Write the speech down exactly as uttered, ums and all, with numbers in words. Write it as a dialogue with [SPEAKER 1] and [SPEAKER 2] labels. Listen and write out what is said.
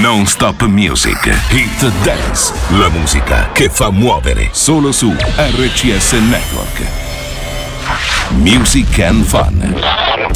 [SPEAKER 1] Non Stop Music, Hit Dance, la musica che fa muovere, solo su R C S Network. Music and Fun.